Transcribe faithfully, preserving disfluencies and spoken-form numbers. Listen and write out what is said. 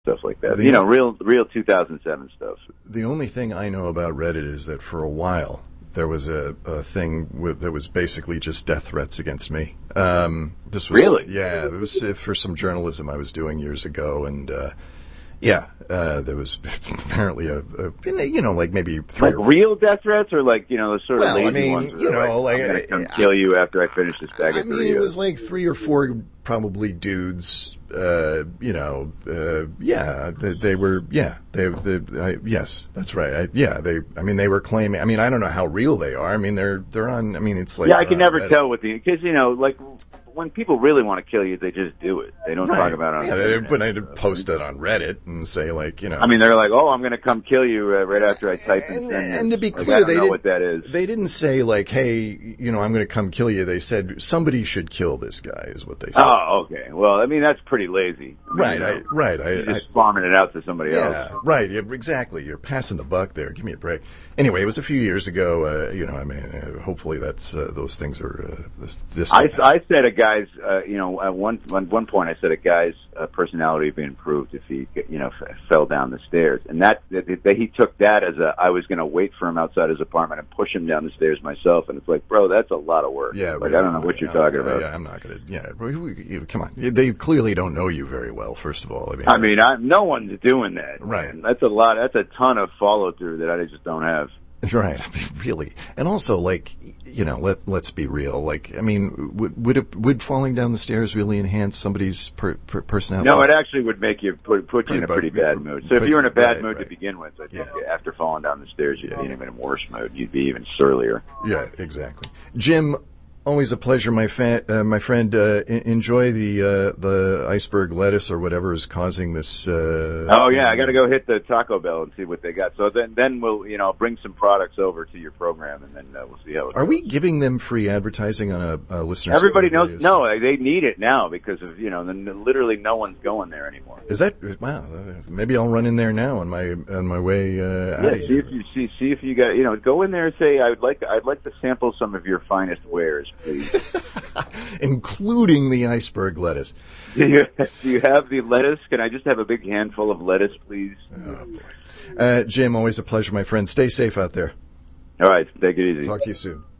stuff like that. The, you know, real real two thousand seven stuff. The only thing I know about Reddit is that for a while there was a, a thing with, that was basically just death threats against me. Um, this was, really? Yeah, it was for some journalism I was doing years ago, and uh, yeah, uh, there was apparently a, a, you know, like maybe three like or real death threats, or like, you know, the sort well, of lazy I mean, ones. You know, like, like I'm gonna come I, kill you after I finish this bag I of mean, Doritos. it was like three or four probably dudes. Uh, you know, uh, yeah, they, they were, yeah, they, they, I, yes, that's right. I, yeah, they, I mean, they were claiming, I mean, I don't know how real they are. I mean, they're, they're on, I mean, it's like, yeah, I can uh, never that, tell with the, because, you know, like, when people really want to kill you, they just do it. They don't right. talk about it on yeah, the they, internet. But I post it on Reddit and say, like, you know. I mean, they're like, oh, I'm going to come kill you uh, right after I type in and, send and to be like, clear, I don't they know didn't, what that is. They didn't say, like, hey, you know, I'm going to come kill you. They said, somebody should kill this guy, is what they said. Oh, okay. Well, I mean, that's pretty lazy. I mean, right, you know, I, right. I, you're just I, farming it out to somebody yeah, else. right. Yeah, exactly. You're passing the buck there. Give me a break. Anyway, it was a few years ago. Uh, you know, I mean, uh, hopefully that's uh, those things are. Uh, this, this I, I said a guy's, uh, you know, at one at one point I said a guy's uh, personality would be improved if he, you know, f- fell down the stairs, and that, that, that he took that as a I was going to wait for him outside his apartment and push him down the stairs myself, and it's like, bro, that's a lot of work. Yeah, like really, I don't know what you're yeah, talking yeah, about. Yeah, I'm not going to. Yeah, we, we, you, come on. They clearly don't know you very well. First of all, I mean, I mean, I, no one's doing that. Right. Man. That's a lot. That's a ton of follow through that I just don't have. Right, I mean, really, and also, like, you know, let let's be real. Like, I mean, would would, it, would falling down the stairs really enhance somebody's per, per personality? No, it actually would make you put put you in a Pretty pretty bad- bad mood. So if you were in a bad right, mood right. to begin with, I think Yeah. after falling down the stairs, you'd Yeah. be in an even worse mood. You'd be even surlier. Yeah, exactly. Jim, always a pleasure, my fa- uh, my friend. Uh, en- enjoy the uh, the iceberg lettuce or whatever is causing this. Uh, Oh yeah, I got to go hit the Taco Bell and see what they got. So then, then we'll, you know, bring some products over to your program, and then uh, we'll see how it Are goes. we giving them free advertising on a, a listener? Everybody support knows. radio? No, they need it now because of, you know, then literally no one's going there anymore. Is that wow? uh, Maybe I'll run in there now on my on my way uh, out Yeah, of see here. if you see see if you got, you know, go in there and say, I would like I'd like to sample some of your finest wares, please. Including the iceberg lettuce. Do you, do you have the lettuce? Can I just have a big handful of lettuce, please? Oh, boy. Uh, Jim, always a pleasure, my friend. Stay safe out there. All right, take it easy. Talk to you soon.